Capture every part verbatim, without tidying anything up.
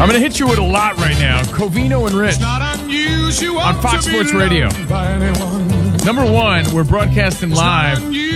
I'm going to hit you with a lot right now. Covino and Rich on Fox Sports Radio. Number one, we're broadcasting live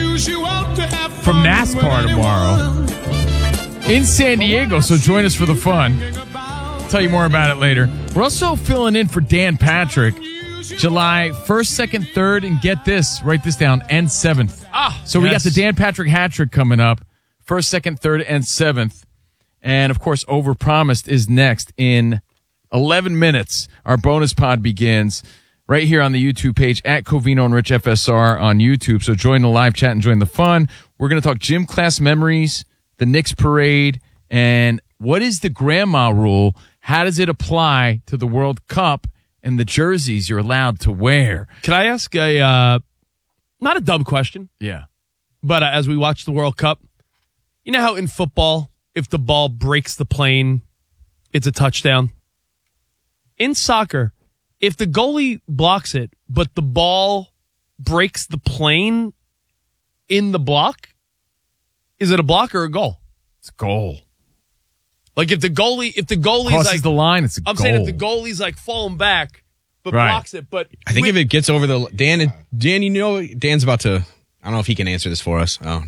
from NASCAR tomorrow in San Diego, so join us for the fun. I'll tell you more about it later. We're also filling in for Dan Patrick July first, second, third, and get this, write this down, and seventh. Ah, so yes. we got the Dan Patrick hat trick coming up, first, second, third, and seventh. And, of course, Overpromised is next in eleven minutes. Our bonus pod begins right here on the YouTube page at Covino and Rich F S R on YouTube. So join the live chat and join the fun. We're going to talk gym class memories, the Knicks parade, and what is the grandma rule? How does it apply to the World Cup and the jerseys you're allowed to wear? Can I ask a, uh, not a dumb question, Yeah. but uh, as we watch the World Cup, you know how in football, if the ball breaks the plane, it's a touchdown? In soccer, if the goalie blocks it, but the ball breaks the plane in the block, is it a block or a goal? It's a goal. Like if the goalie, if the goalie's Crosses like the line, it's a I'm goal. saying if the goalie's like falling back, but Right. blocks it, but I think we- if it gets over the Dan, Dan, you know, Dan's about to. I don't know if he can answer this for us. Oh,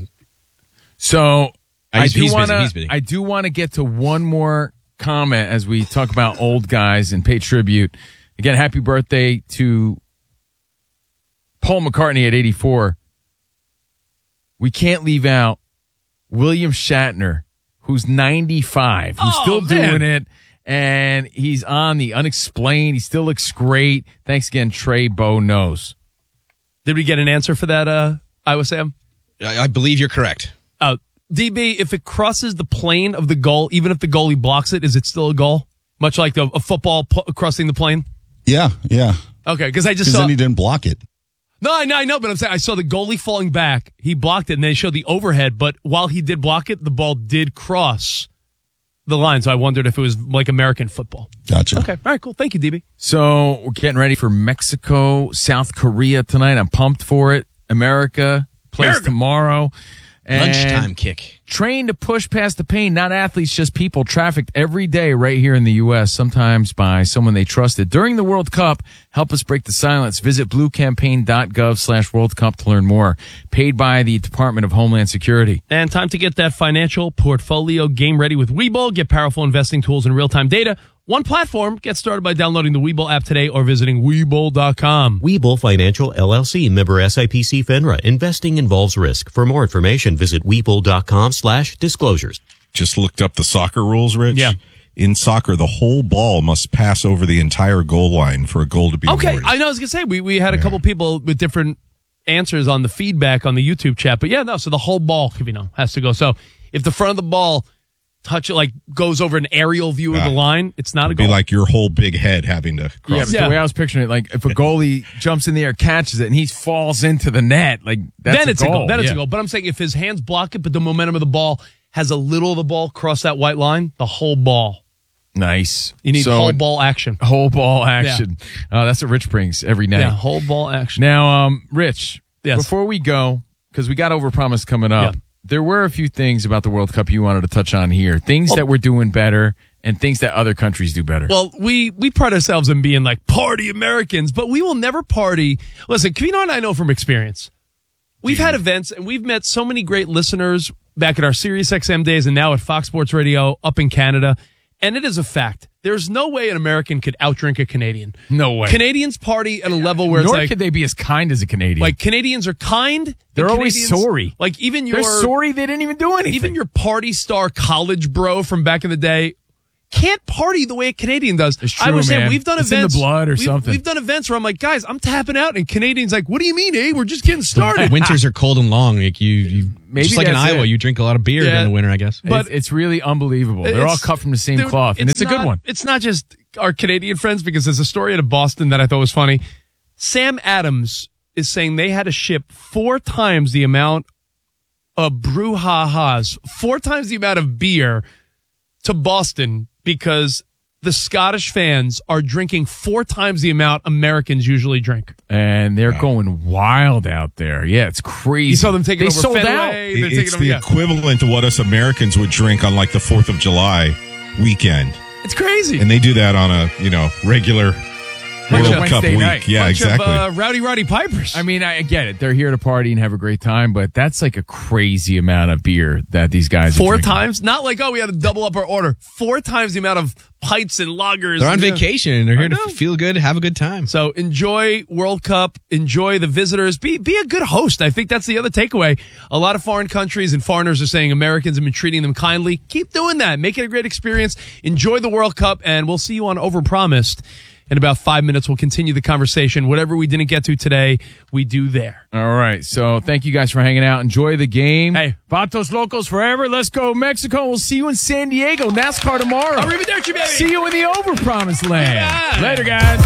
So Uh, I he's- do he's busy, want he's to. busy. I do want to get to one more comment as we talk about old guys and pay tribute. Again, happy birthday to Paul McCartney at eighty-four. We can't leave out William Shatner, who's ninety-five, who's Oh, still man. doing it, and he's on the Unexplained. He still looks great. Thanks again, Trey Bo knows. did we get an answer for that, uh, Iowa Sam? I, I believe you're correct. Uh, D B, if it crosses the plane of the goal, even if the goalie blocks it, is it still a goal? Much like the, a football pu- crossing the plane? Yeah, yeah. Okay, because I just Because saw... then he didn't block it. No, I know, I know, but I'm saying I saw the goalie falling back. He blocked it, and they showed the overhead. But while he did block it, the ball did cross the line. So I wondered if it was like American football. Gotcha. Okay, all right, cool. Thank you, D B. So we're getting ready for Mexico, South Korea tonight. I'm pumped for it. America plays America. tomorrow. And Lunchtime kick. trained to push past the pain, not athletes, just people trafficked every day right here in the U S, sometimes by someone they trusted. During the World Cup, help us break the silence. Visit bluecampaign.gov slash World Cup to learn more. Paid by the Department of Homeland Security. And time to get that financial portfolio game ready with Webull. Get powerful investing tools and real-time data. One platform. Get started by downloading the Webull app today or visiting Webull dot com. Webull Financial, L L C, member S I P C FINRA. Investing involves risk. For more information, visit Webull dot com slash disclosures. Just looked up the soccer rules, Rich. Yeah. In soccer, the whole ball must pass over the entire goal line for a goal to be Okay, awarded. I know. I was gonna say we we had a couple people with different answers on the feedback on the YouTube chat, but yeah, no. So the whole ball, you know, has to go. So if the front of the ball touch it, like goes over an aerial view of Ah. the line, it's not a It'd be goal. like your whole big head having to Yeah, cross. but Yeah. the way I was picturing it, like if a goalie jumps in the air, catches it, and he falls into the net, like that's then a it's goal. a goal. Then it's Yeah. a goal. But I'm saying if his hands block it, but the momentum of the ball has a little of the ball cross that white line, the whole ball. Nice. You need So, whole ball action. Whole ball action. Uh, that's what Rich brings every night. Yeah, whole ball action. Now, um, Rich, Yes. before we go, because we got Overpromised coming up, Yeah. there were a few things about the World Cup you wanted to touch on here. Things that we're doing better and things that other countries do better. Well, we we pride ourselves in being like party Americans, but we will never party. Listen, Kavino and I know from experience. We've had events and we've met so many great listeners back at our Sirius X M days and now at Fox Sports Radio up in Canada. And it is a fact. There's no way an American could outdrink a Canadian. No way. Canadians party at a level where Nor it's like, could they be as kind as a Canadian. like Canadians are kind. They're and always Canadians- sorry. Like even your They're sorry they didn't even do anything. even your party star college bro from back in the day can't party the way a Canadian does. It's I true, was saying man. we've done It's in the events. blood or we've, something. We've done events where I'm like, guys, I'm tapping out, and Canadians like, what do you mean, eh? We're just getting started. Winters are cold and long. Like you, you Maybe just like in that's Iowa, it. you drink a lot of beer Yeah. during the winter, I guess. but- it's, it's really unbelievable. They're all It's- cut from the same dude, cloth, and it's, a good not- one. It's not just our Canadian friends, because there's a story out of Boston that I thought was funny. Sam Adams is saying they had to ship four times the amount of brouhahas, four times the amount of beer to Boston because the Scottish fans are drinking four times the amount Americans usually drink. And they're going wild out there. Yeah, it's crazy. You saw them taking they over sold Fenway. out. They're It- taking it's over- the yeah. equivalent to what us Americans would drink on like the fourth of July weekend. It's crazy. And they do that on a, you know, regular Like a World Cup Wednesday week. night. Yeah, Bunch exactly. Of, uh, rowdy, rowdy pipers. I mean, I get it. They're here to party and have a great time, but that's like a crazy amount of beer that these guys are Four drinking. times? Not like, oh, we had to double up our order. Four times the amount of pints and lagers. They're on Yeah. vacation. They're here I to know. feel good, have a good time. So enjoy World Cup, enjoy the visitors, be be a good host. I think that's the other takeaway. A lot of foreign countries and foreigners are saying Americans have been treating them kindly. Keep doing that. Make it a great experience. Enjoy the World Cup, and we'll see you on Overpromised. In about five minutes, we'll continue the conversation. Whatever we didn't get to today, we do there. All right. So thank you guys for hanging out. Enjoy the game. Hey. Vatos Locos forever. Let's go, Mexico. We'll see you in San Diego. NASCAR tomorrow. Arrivederci, baby. See you in the Overpromised land. Yeah. Later, guys.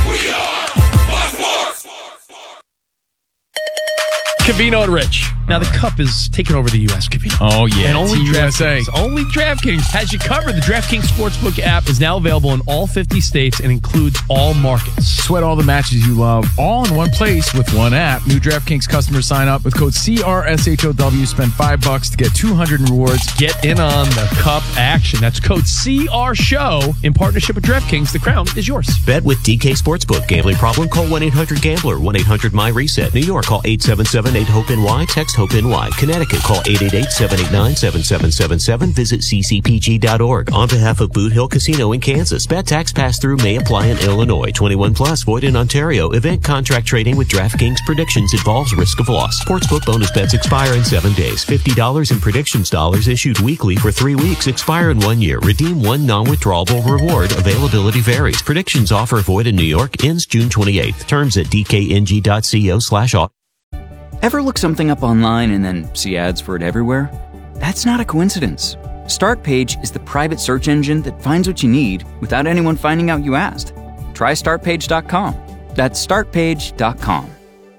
Cavino and Rich. Now, the Cup is taking over the U S, Cavino. Oh, yeah. And only Team U S A. DraftKings. Only DraftKings has you covered. The DraftKings Sportsbook app is now available in all fifty states and includes all markets. Sweat all the matches you love, all in one place with one app. New DraftKings customers sign up with code C R S H O W. Spend five bucks to get two hundred in rewards. Get in on the Cup action. That's code C R SHOW in partnership with DraftKings. The crown is yours. Bet with D K Sportsbook. Gambling problem? Call one eight hundred gambler. one eight hundred my reset. New York, call eight seven seven eight hope N Y. Text HOPE-NY. Connecticut, call eight eight eight seven eight nine seven seven seven seven. Visit c c p g dot org. On behalf of Boot Hill Casino in Kansas, bet tax pass-through may apply in Illinois. twenty-one plus, void in Ontario. Event contract trading with DraftKings predictions involves risk of loss. Sportsbook bonus bets expire in seven days. fifty dollars in predictions dollars issued weekly for three weeks. Expire in one year. Redeem one non-withdrawable reward. Availability varies. Predictions offer void in New York. Ends June twenty-eighth. Terms at d k n g dot co slash auto. Ever look something up online and then see ads for it everywhere? That's not a coincidence. StartPage is the private search engine that finds what you need without anyone finding out you asked. Try start page dot com. That's start page dot com.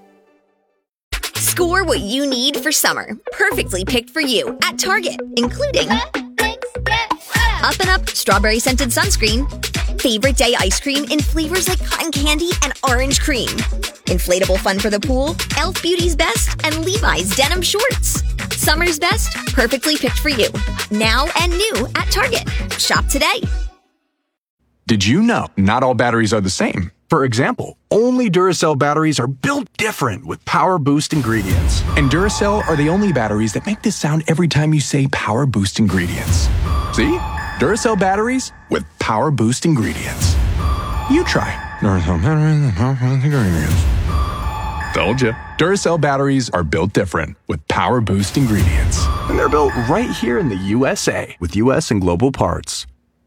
Score what you need for summer. Perfectly picked for you at Target, including Up and Up Strawberry Scented Sunscreen, Favorite Day Ice Cream in flavors like cotton candy and orange cream, Inflatable Fun for the Pool, e l f Beauty's Best, and Levi's Denim Shorts. Summer's best, perfectly picked for you. Now and new at Target. Shop today. Did you know not all batteries are the same? For example, only Duracell batteries are built different with Power Boost ingredients. And Duracell are the only batteries that make this sound every time you say Power Boost ingredients. See? Duracell batteries with Power Boost ingredients. You try. Duracell batteries with Power Boost ingredients. Told you. Duracell batteries are built different with Power Boost ingredients. And they're built right here in the U S A with U S and global parts.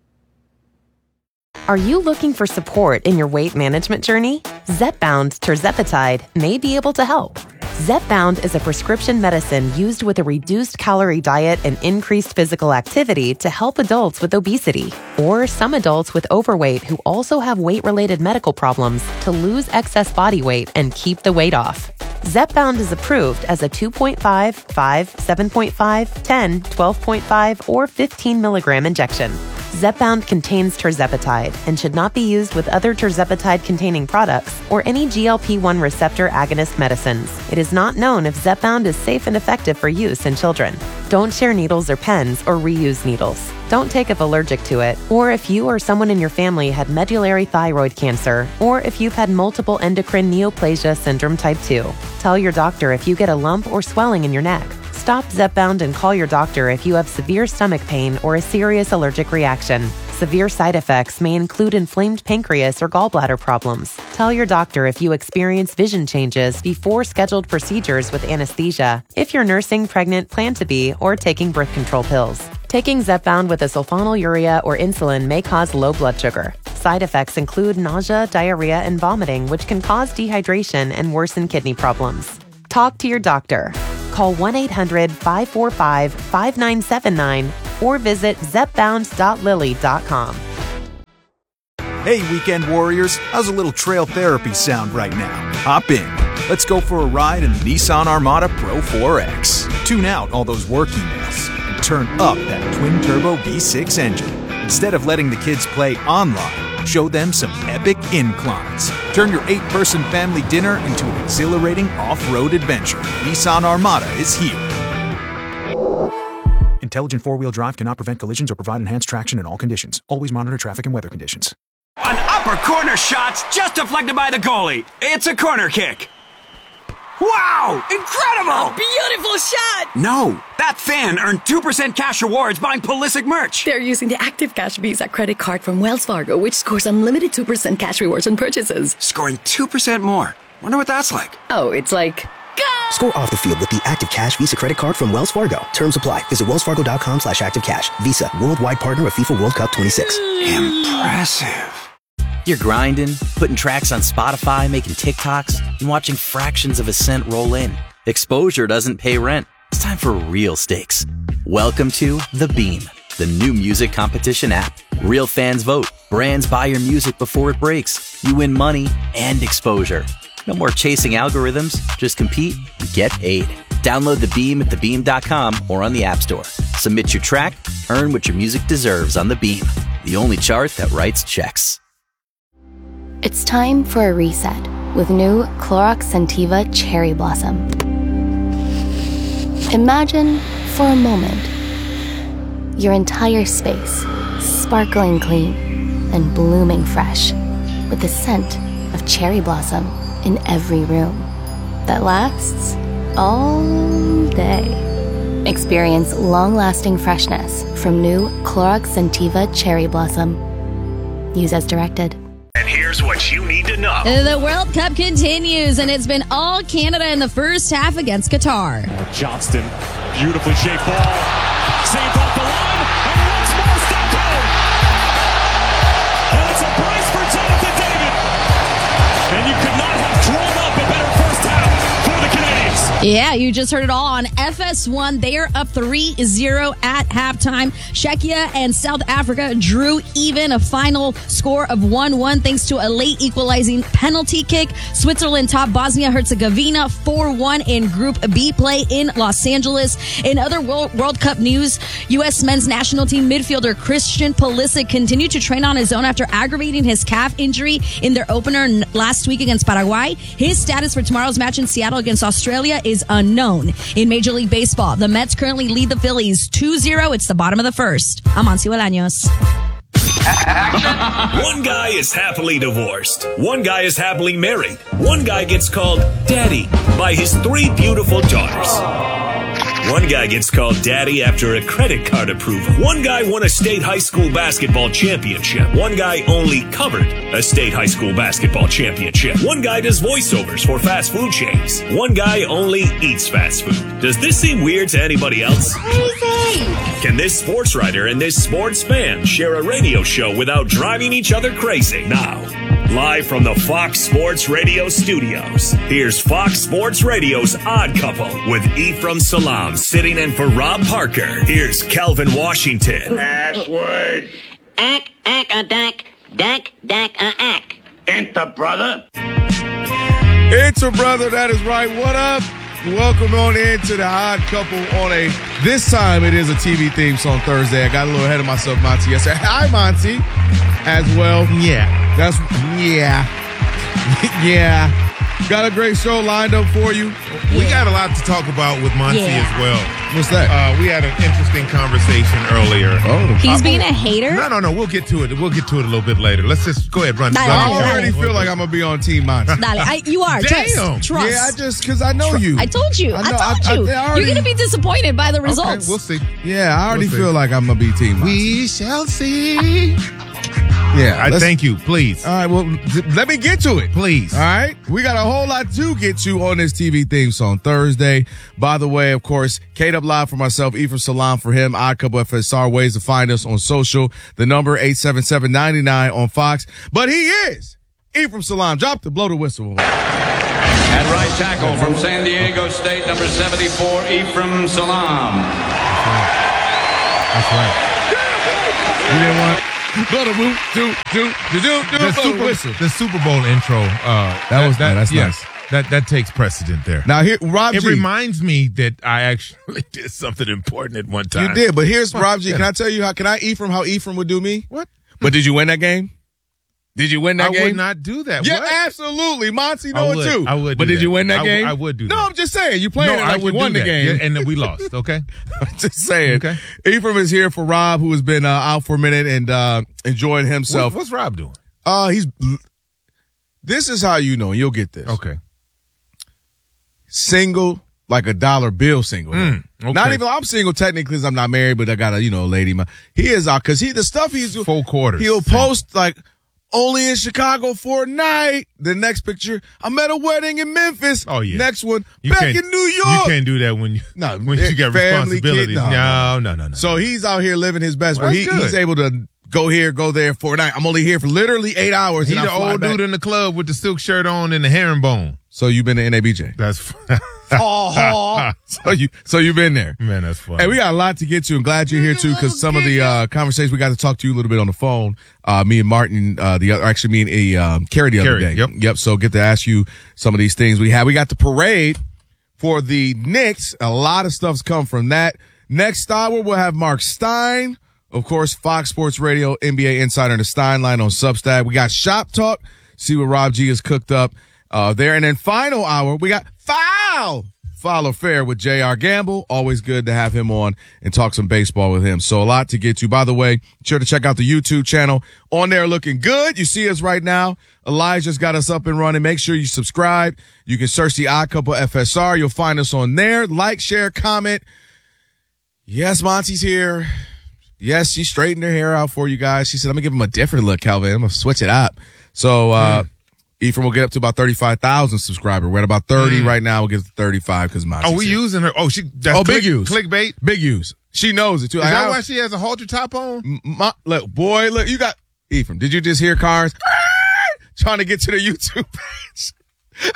Are you looking for support in your weight management journey? Zepbound Tirzepatide may be able to help. Zepbound is a prescription medicine used with a reduced calorie diet and increased physical activity to help adults with obesity or some adults with overweight who also have weight-related medical problems to lose excess body weight and keep the weight off. Zepbound is approved as a two point five, five, seven point five, ten, twelve point five, or fifteen milligram injection. Zepbound contains tirzepatide and should not be used with other tirzepatide-containing products or any G L P one receptor agonist medicines. It is not known if Zepbound is safe and effective for use in children. Don't share needles or pens or reuse needles. Don't take if allergic to it, or if you or someone in your family had medullary thyroid cancer, or if you've had multiple endocrine neoplasia syndrome type two. Tell your doctor if you get a lump or swelling in your neck. Stop Zepbound and call your doctor if you have severe stomach pain or a serious allergic reaction. Severe side effects may include inflamed pancreas or gallbladder problems. Tell your doctor if you experience vision changes before scheduled procedures with anesthesia, if you're nursing, pregnant, plan to be, or taking birth control pills. Taking Zepbound with a sulfonylurea or insulin may cause low blood sugar. Side effects include nausea, diarrhea, and vomiting, which can cause dehydration and worsen kidney problems. Talk to your doctor. Call one eight hundred, five four five, five nine seven nine or visit zepbound dot lilly dot com. Hey, weekend warriors, how's a little trail therapy sound right now? Hop in. Let's go for a ride in the Nissan Armada Pro four X. Tune out all those work emails and turn up that twin-turbo V six engine. Instead of letting the kids play online, show them some epic inclines. Turn your eight-person family dinner into an exhilarating off-road adventure. Nissan Armada is here. Intelligent four-wheel drive cannot prevent collisions or provide enhanced traction in all conditions. Always monitor traffic and weather conditions. An upper corner shot just deflected by the goalie. It's a corner kick. Wow! Incredible! A beautiful shot! No, that fan earned two percent cash rewards buying Pulisic merch. They're using the Active Cash Visa credit card from Wells Fargo, which scores unlimited two percent cash rewards on purchases. Scoring two percent more. Wonder what that's like. Oh, it's like... Go! Score off the field with the Active Cash Visa credit card from Wells Fargo. Terms apply. Visit wellsfargo.com slash active cash. Visa, worldwide partner of FIFA World Cup twenty-six. Impressive. You're grinding, putting tracks on Spotify, making TikToks, and watching fractions of a cent roll in. Exposure doesn't pay rent. It's time for real stakes. Welcome to The Beam, the new music competition app. Real fans vote. Brands buy your music before it breaks. You win money and exposure. No more chasing algorithms. Just compete and get paid. Download The Beam at the beam dot com or on the App Store. Submit your track, earn what your music deserves on The Beam, the only chart that writes checks. It's time for a reset with new Clorox Scentiva Cherry Blossom. Imagine, for a moment, your entire space sparkling clean and blooming fresh with the scent of cherry blossom in every room that lasts all day. Experience long-lasting freshness from new Clorox Scentiva Cherry Blossom. Use as directed. And here's what you need to know. The World Cup continues, and it's been all Canada in the first half against Qatar. Johnston, beautifully shaped ball. Saved off the line, and once more stepped home. And it's a brace for Jonathan David. And you could not have drawn up a better first half for the Canadians. Yeah, you just heard it all on F S one. They are up three zero at halftime. Czechia and South Africa drew even, a final score of one one thanks to a late equalizing penalty kick. Switzerland topped Bosnia-Herzegovina four one in Group B play in Los Angeles. In other World Cup news, U S men's national team midfielder Christian Pulisic continued to train on his own after aggravating his calf injury in their opener last week against Paraguay. His status for tomorrow's match in Seattle against Australia is unknown. In Major League Baseball, the Mets currently lead the Phillies two zero. It's the bottom of the first. I'm Ansi Bolaños. One guy is happily divorced. One guy is happily married. One guy gets called daddy by his three beautiful daughters. One guy gets called daddy after a credit card approval. One guy won a state high school basketball championship. One guy only covered a state high school basketball championship. One guy does voiceovers for fast food chains. One guy only eats fast food. Does this seem weird to anybody else? Crazy! Can this sports writer and this sports fan share a radio show without driving each other crazy? Now, live from the Fox Sports Radio studios, here's Fox Sports Radio's Odd Couple with Ephraim Salam sitting in for Rob Parker. Here's Calvin Washington. Password. Ack, ack, a dack, dack, dack, a ack. Enter, brother. Enter, brother. That is right. What up? Welcome on into the Odd Couple on a, this time it is a T V theme song Thursday. I got a little ahead of myself, Monty. Yes, hi, Monty, as well. Yeah. That's, yeah. Yeah. Got a great show lined up for you. We got a lot to talk about with Monty Yeah. as well. What's that? Uh, we had an interesting conversation earlier. Oh, He's Uh, being a hater? No, no, no. We'll get to it. We'll get to it a little bit later. Let's just go ahead, run. Dale, run I dale, it. already feel like I'm going to be on Team Monty. Dale, I, you are. Damn. Trust. Trust. Yeah, I just, because I know you. I told you. I, I know- told I- I- you. I already- You're going to be disappointed by the results. Okay, we'll see. Yeah, I already We'll see. feel like I'm going to be Team Monty. We shall see. Yeah. I let's- thank you. Please. All right, well, th- let me get to it. Please. All right? We got a whole lot to get to on this T V theme song Thursday. By the way, of course, K-Dub Live for myself, Ephraim Salam for him, Odd Couple F S R, ways to find us on social. The number eight seven seven, nine nine on Fox. But he is Ephraim Salam. Drop the blow the whistle. At right tackle from San Diego State, number seventy-four, Ephraim Salam. That's right. You didn't want blow the whoop, do, do, do, do, do, The blow the Super, whistle. the Super Bowl intro. Uh, That was- that's yeah, nice. That that takes precedent there. Now here, Rob It G. reminds me that I actually did something important at one time. You did, but here's Rob G. Can I tell you how, can I Ephraim how Ephraim would do me? What? But did you win that game? Did you win that I game? I would not do that. Yeah, What? absolutely. Monty know I would, it too. I would. But do did that. you win that I game? W- I would do no, that. I'm just saying. You playing no, it like I would you won do the that. game. Yeah, and then we lost. Okay. I'm just saying. Okay. Ephraim is here for Rob, who has been uh, out for a minute and uh, enjoying himself. What, what's Rob doing? Uh, he's. This is how you know. You'll get this. Okay. Single, like a dollar bill single. Mm, okay. Not even. I'm single technically because I'm not married, but I got a you know lady. He is out because he the stuff he's doing. Full quarters. He'll post like. Only in Chicago for a night. The next picture, I'm at a wedding in Memphis. Oh yeah. Next one, you back can't- in New York. You can't do that when you no, when you got family, responsibilities. Kid, no, no, no, no, no. So he's out here living his best. Well, where he, that's good. he's able to go here, go there for a night. I'm only here for literally eight hours. He's and the I fly old back. dude in the club with the silk shirt on and the herringbone. So you've been to N A B J. That's oh, so you so you've been there. Man, that's funny. Hey, we got a lot to get to. I'm glad you're here too, because some of the uh, conversations we got to talk to you a little bit on the phone. Uh, me and Martin, uh, the other, actually me and a um, Carrie the other Carrie, day. yep. Yep. So get to ask you some of these things we have. We got the parade for the Knicks. A lot of stuff's come from that. Next hour we'll have Mark Stein, of course, Fox Sports Radio, N B A Insider, and the Stein Line on Substack. We got Shop Talk. See what Rob G has cooked up uh, there, and then final hour we got Foul. Foul Affair with J R. Gamble. Always good to have him on and talk some baseball with him. So a lot to get to. By the way, sure to check out the YouTube channel. On there looking good. You see us right now. Elijah's got us up and running. Make sure you subscribe. You can search the Odd Couple F S R. You'll find us on there. Like, share, comment. Yes, Monty's here. Yes, she straightened her hair out for you guys. She said, I'm going to give him a different look, Calvin. I'm going to switch it up. So, uh, mm. Ephraim will get up to about thirty-five thousand subscribers. We're at about thirty mm. right now. We'll get to thirty-five because Monty's Oh, we here. using her. Oh, she. That's oh, click, big use. Clickbait. Big use. She knows it too. Is like, that I, why she has a halter top on? My, look, boy, look, you got Ephraim. Did you just hear cars trying to get to the YouTube page?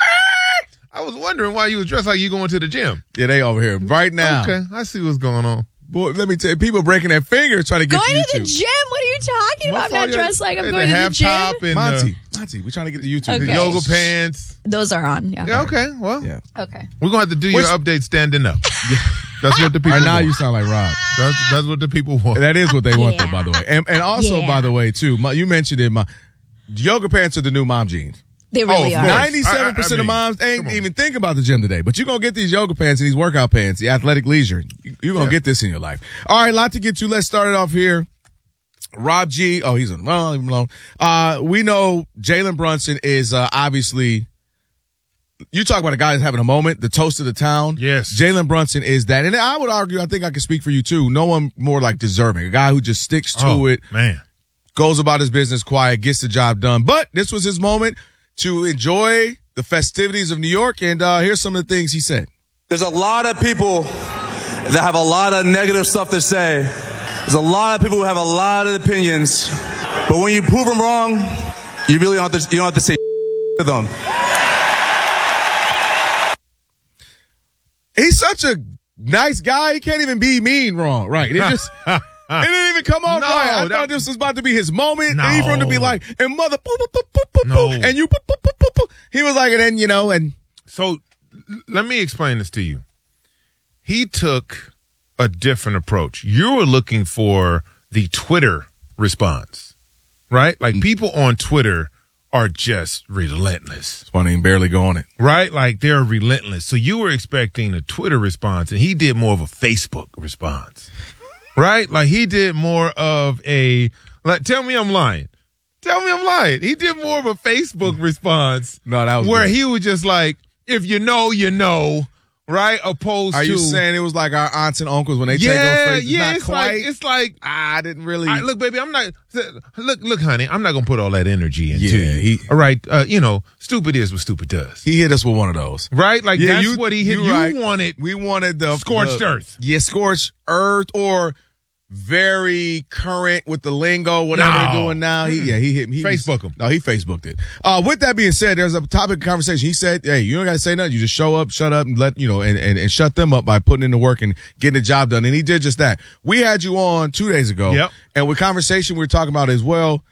I was wondering why you was dressed like you going to the gym. Yeah, they over here right now. Okay, I see what's going on. Boy, let me tell you, people breaking their fingers trying to get going to to YouTube. the gym? What are you talking about? I'm not dressed like I'm going to the gym. Top and Monty, the, Monty, we're trying to get to YouTube. Okay. the yoga pants. Those are on. Yeah. Yeah. Okay. Well. Yeah. Okay. We're gonna have to do What's, your update standing up. That's what the people. Right now, want. you sound like Rob. That's, that's what the people want. That is what they want, Yeah. though. By the way, and and also Yeah. by the way, too, my, you mentioned it. My yoga pants are the new mom jeans. They really Oh, are. of course. Ninety-seven I- I percent mean, of moms ain't come on. even thinking about the gym today, but you're gonna get these yoga pants and these workout pants, the athletic leisure. You're gonna Yeah. get this in your life. All right, a lot to get to. Let's start it off here. Rob G. Oh, he's on. Well, leave him alone. Uh, we know Jalen Brunson is uh, obviously. You talk about a guy that's having a moment, the toast of the town. Yes. Jalen Brunson is that. And I would argue, I think I can speak for you too. No one more like deserving. A guy who just sticks to Oh, it, man. goes about his business quiet, gets the job done. But this was his moment to enjoy the festivities of New York. And uh, here's some of the things he said. There's a lot of people that have a lot of negative stuff to say. There's a lot of people who have a lot of opinions. But when you prove them wrong, you really don't have to, you don't have to say to them. He's such a nice guy. He can't even be mean wrong. Right. It just, it didn't even come off No, right. I that- thought this was about to be his moment. No. And Ephraim to be like, and mother, poo, poo, poo, poo, poo, No. and you, poo, poo, poo, poo, poo. He was like, and then, you know, and So l- let me explain this to you. He took a different approach. You were looking for the Twitter response, right? Like people on Twitter are just relentless. it's funny, he barely go on it. Right? Like they're relentless. So you were expecting a Twitter response and he did more of a Facebook response. Right? Like he did more of a, like, tell me I'm lying. Tell me I'm lying. He did more of a Facebook response. No, that was where good. he was just like, if you know, you know, right? Opposed Are to. you saying it was like our aunts and uncles when they take yeah, those phrases? yeah, Not it's quite. like, it's like, I didn't really. all right, look, baby, I'm not, look, look, honey, I'm not going to put all that energy into Yeah, you. he- all right. Uh, you know, stupid is what stupid does. He hit us with one of those. Right? Like Yeah, that's you- what he hit. you You right. wanted We wanted the Scorched the- earth. Yeah, scorched earth or very current with the lingo, whatever No. they're doing now. He, yeah, he hit me. Facebook him. No, he Facebooked it. Uh, with that being said, there's a topic of conversation. He said, hey, you don't got to say nothing. You just show up, shut up, and let, you know, and, and, and shut them up by putting in the work and getting the job done. And he did just that. We had you on two days ago. Yep. And with conversation, we were talking about as well,